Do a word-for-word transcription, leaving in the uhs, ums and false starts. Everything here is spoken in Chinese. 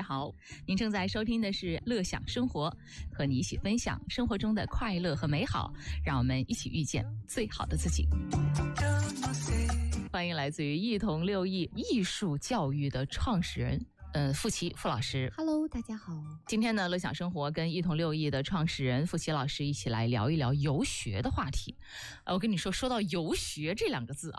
家好，您正在收听的是乐享生活，和你一起分享生活中的快乐和美好，让我们一起遇见最好的自己。欢迎来自于一同六艺艺术教育的创始人呃，傅琦傅老师。 Hello， 大家好。 今天呢，乐享生活跟一同六艺的创始人傅琦老师一起来聊一聊游学的话题。呃，我跟你说，说到游学这两个字啊，